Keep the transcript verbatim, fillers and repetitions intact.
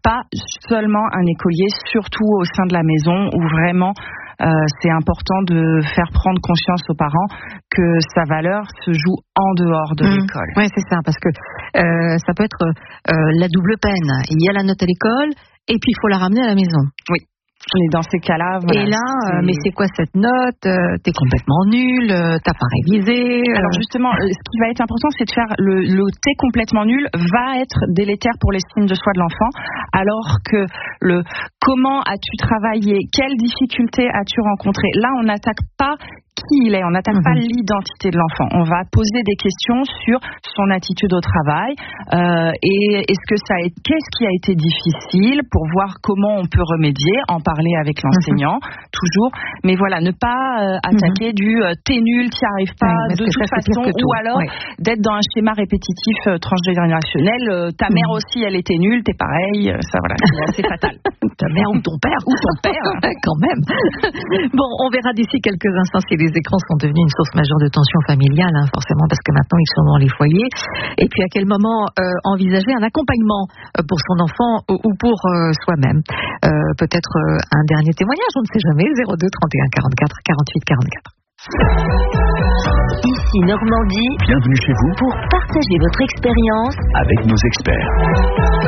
pas seulement un écolier, surtout au sein de la maison où vraiment euh, c'est important de faire prendre conscience aux parents que sa valeur se joue en dehors de mmh. l'école. Oui, c'est ça, parce que euh, ça peut être euh, la double peine. Il y a la note à l'école et puis il faut la ramener à la maison. Oui. Et dans ces cas-là, voilà, et là, c'est... Euh, mais c'est quoi cette note euh, T'es complètement nul, euh, t'as pas révisé. Euh... Alors justement, ce qui va être important, c'est de faire le, le t'es complètement nul va être délétère pour l'estime de soi de l'enfant, alors que le comment as-tu travaillé, quelles difficultés as-tu rencontré. Là, on n'attaque pas qui il est, on n'attaque mmh. pas l'identité de l'enfant. On va poser des questions sur son attitude au travail euh, et est-ce que ça a, qu'est-ce qui a été difficile pour voir comment on peut remédier, en parler avec l'enseignant, mmh. toujours. Mais voilà, ne pas euh, attaquer mmh. du euh, t'es nul, t'y arrives pas, ouais, de toute ça, façon, ou alors ouais. d'être dans un schéma répétitif euh, transgénérationnel. Euh, ta mère mmh. aussi, elle était nulle, t'es pareil. Euh, ça voilà, c'est assez fatal. Ta mère ou ton père, ou ton père, quand même. Bon, on verra d'ici quelques instants si les écrans sont devenus une source majeure de tension familiale, hein, forcément, parce que maintenant ils sont dans les foyers. Et puis à quel moment euh, envisager un accompagnement euh, pour son enfant ou, ou pour euh, soi-même. Euh, peut-être euh, un dernier témoignage, on ne sait jamais. zéro deux trente et un quarante-quatre quarante-huit quarante-quatre. Ici Normandie. Bienvenue chez vous pour partager votre expérience avec nos experts.